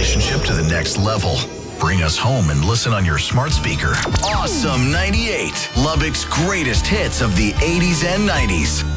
relationship to the next level. Bring us home and listen on your smart speaker. Awesome 98, Lubbock's greatest hits of the 80s and 90s.